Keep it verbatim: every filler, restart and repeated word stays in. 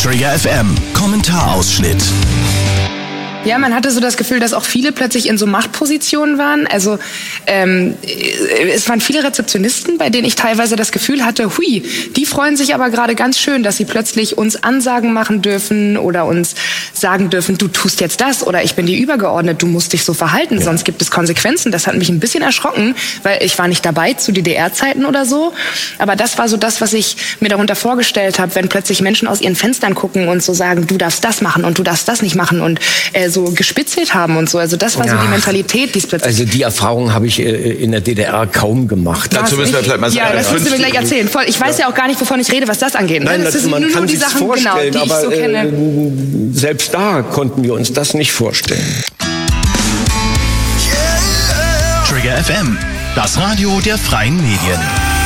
Trigger F M, Kommentarausschnitt. Ja, man hatte so das Gefühl, dass auch viele plötzlich in so Machtpositionen waren. Also ähm, es waren viele Rezeptionisten, bei denen ich teilweise das Gefühl hatte, hui, die freuen sich aber gerade ganz schön, dass sie plötzlich uns Ansagen machen dürfen oder uns sagen dürfen, du tust jetzt das oder ich bin dir übergeordnet, du musst dich so verhalten, ja. Sonst gibt es Konsequenzen. Das hat mich ein bisschen erschrocken, weil ich war nicht dabei zu D D R-Zeiten oder so. Aber das war so das, was ich mir darunter vorgestellt habe, wenn plötzlich Menschen aus ihren Fenstern gucken und so sagen, du darfst das machen und du darfst das nicht machen und äh, so gespitzelt haben und so. Also das war ja so die Mentalität, die es plötzlich... Also die Erfahrung habe ich in der D D R kaum gemacht. Dazu müssen wir vielleicht mal sagen. Ja, das müssen wir gleich erzählen. Voll. Ich weiß ja. ja auch gar nicht, wovon ich rede, was das angeht. Nein, das das, sind man nur, kann nur die sich Sachen, vorstellen, genau, die aber ich so kenne. Äh, selbst da konnten wir uns das nicht vorstellen. Trigger F M, das Radio der freien Medien.